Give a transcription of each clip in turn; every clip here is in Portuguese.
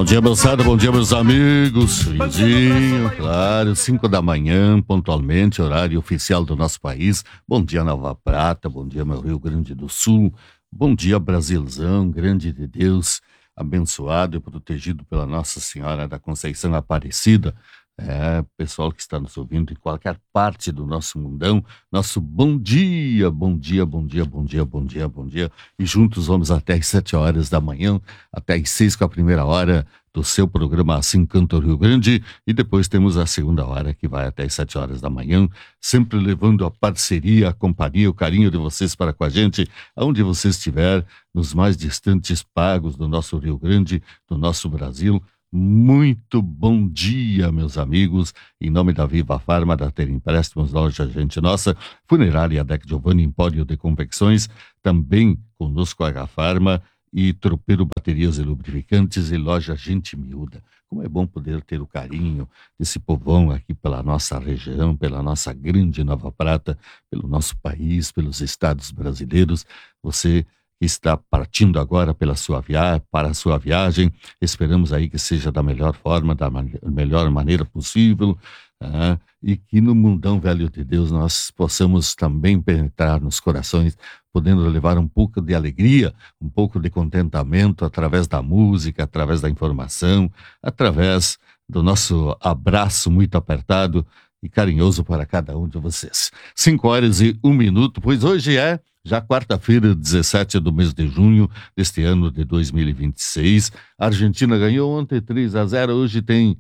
Bom dia, moçada, bom dia, meus amigos. Friozinho, claro, 5 da manhã, pontualmente, horário oficial do nosso país. Bom dia, Nova Prata, bom dia, meu Rio Grande do Sul. Bom dia, Brasilzão, grande de Deus, abençoado e protegido pela Nossa Senhora da Conceição Aparecida. Pessoal que está nos ouvindo em qualquer parte do nosso mundão, nosso bom dia, bom dia, bom dia, bom dia, bom dia, bom dia. E juntos vamos até às 7 horas da manhã, até às 6 com a primeira hora do seu programa Assim Canta o Rio Grande, e depois temos a segunda hora que vai até às 7 horas da manhã, sempre levando a parceria, a companhia, o carinho de vocês para com a gente, aonde você estiver, nos mais distantes pagos do nosso Rio Grande, do nosso Brasil. Muito bom dia, meus amigos, em nome da Viva Farma, da Ter Empréstimos, Loja Gente Nossa, Funerária Deck Giovanni, Empório de Confecções, também conosco a H Farma e Tropeiro Baterias e Lubrificantes e Loja Gente Miúda. Como é bom poder ter o carinho desse povão aqui pela nossa região, pela nossa grande Nova Prata, pelo nosso país, pelos estados brasileiros. Você está partindo agora para a sua viagem, esperamos aí que seja da melhor forma, da melhor maneira possível, e que no mundão velho de Deus nós possamos também penetrar nos corações, podendo levar um pouco de alegria, um pouco de contentamento através da música, através da informação, através do nosso abraço muito apertado e carinhoso para cada um de vocês. 5 horas e 1 minuto, pois hoje é já quarta-feira, 17 do mês de junho deste ano de 2026. A Argentina ganhou ontem 3-0, hoje tem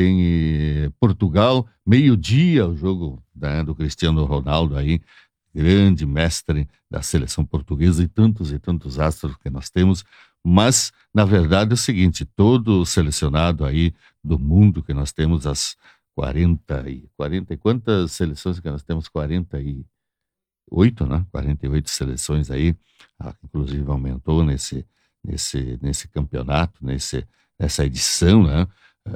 Portugal, meio-dia, o jogo do Cristiano Ronaldo aí, grande mestre da seleção portuguesa e tantos astros que nós temos. Mas, na verdade, é o seguinte, todo selecionado aí do mundo que nós temos, as 40 e quantas seleções que nós temos? 48, né? 48 seleções aí, inclusive aumentou nesse campeonato, nessa edição, né?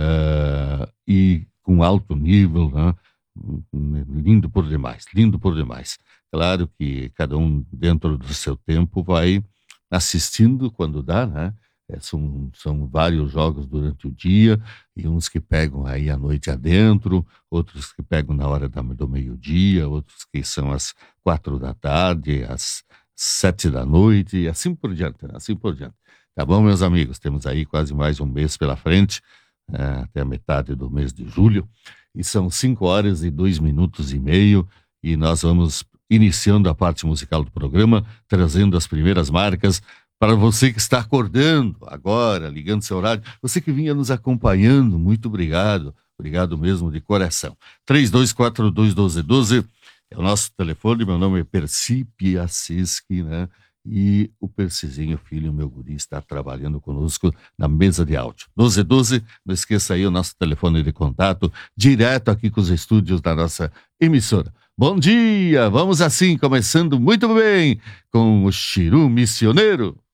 E com alto nível, né? Lindo por demais. Claro que cada um dentro do seu tempo vai assistindo quando dá, né? São vários jogos durante o dia, e uns que pegam aí à noite adentro, outros que pegam na hora do meio-dia, outros que são às 4 da tarde, às 7 da noite, e assim por diante, né? Assim por diante. Tá bom, meus amigos? Temos aí quase mais um mês pela frente, até a metade do mês de julho, e são 5 horas e 2 minutos e meio, e nós vamos iniciando a parte musical do programa, trazendo as primeiras marcas para você que está acordando agora, ligando seu rádio, você que vinha nos acompanhando, muito obrigado, obrigado mesmo de coração. 32421212 é o nosso telefone, meu nome é Percy Piaciski, né? E o Percizinho, filho, meu guri, está trabalhando conosco na mesa de áudio. 1212, não esqueça aí o nosso telefone de contato, direto aqui com os estúdios da nossa emissora. Bom dia, vamos assim, começando muito bem com o Xiru Missioneiro.